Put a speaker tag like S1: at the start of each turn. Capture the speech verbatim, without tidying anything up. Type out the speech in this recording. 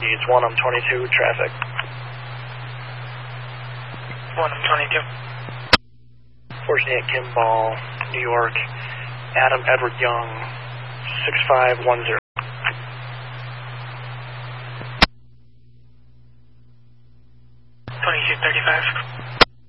S1: Needs one M twenty-two traffic.
S2: one M twenty-two.
S1: fourteen eight Kimball, New York, Adam Edward Young, six five one zero.
S2: twenty-two thirty-five.